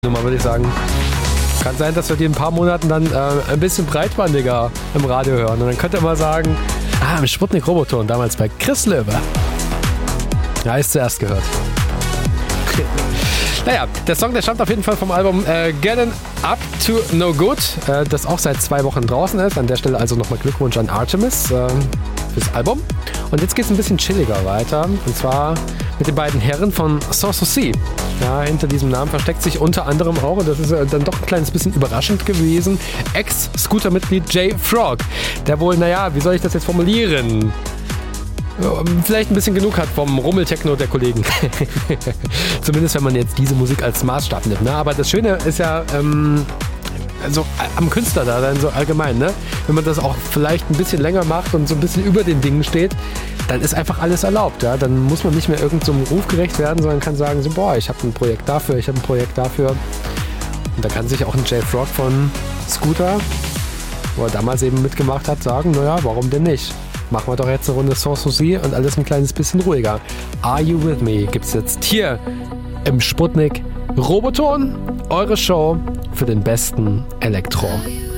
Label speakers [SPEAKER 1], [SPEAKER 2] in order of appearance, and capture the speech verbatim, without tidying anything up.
[SPEAKER 1] Nummer, würde ich sagen. Kann sein, dass wir die in ein paar Monaten dann äh, ein bisschen breitbandiger im Radio hören. Und dann könnt ihr mal sagen, ah, im Sputnik Roboton, damals bei Chris Löwe. Ja, ist zuerst gehört. Naja, der Song, der stammt auf jeden Fall vom Album äh, Getting Up to No Good, äh, das auch seit zwei Wochen draußen ist. An der Stelle also nochmal Glückwunsch an Artemis äh, fürs Album. Und jetzt geht es ein bisschen chilliger weiter. Und zwar mit den beiden Herren von Sans Souci. Ja, hinter diesem Namen versteckt sich unter anderem auch, und das ist äh, dann doch ein kleines bisschen überraschend gewesen, Ex-Scooter-Mitglied Jay Frog. Der wohl, naja, wie soll ich das jetzt formulieren? Vielleicht ein bisschen genug hat vom Rummeltechno der Kollegen. Zumindest wenn man jetzt diese Musik als Maßstab nimmt. Ne? Aber das Schöne ist ja ähm, also am Künstler da dann so allgemein. Ne? Wenn man das auch vielleicht ein bisschen länger macht und so ein bisschen über den Dingen steht, dann ist einfach alles erlaubt. Ja? Dann muss man nicht mehr irgendeinem so Ruf gerecht werden, sondern kann sagen, so, boah, ich habe ein Projekt dafür, ich habe ein Projekt dafür. Und da kann sich auch ein Jay Frog von Scooter, wo er damals eben mitgemacht hat, sagen, naja, warum denn nicht? Machen wir doch jetzt eine Runde Sans Souci und alles ein kleines bisschen ruhiger. Are You With Me gibt's jetzt hier im Sputnik Roboton, eure Show für den besten Elektro.